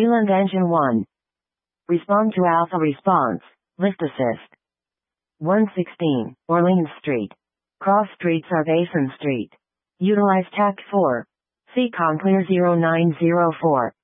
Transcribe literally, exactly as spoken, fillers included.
Wayland Engine one. Respond to Alpha Response. Lift Assist. one sixteen, Orleans Street. Cross Street Sarbason Street. Utilize T A C four. C COM Clear zero nine zero four.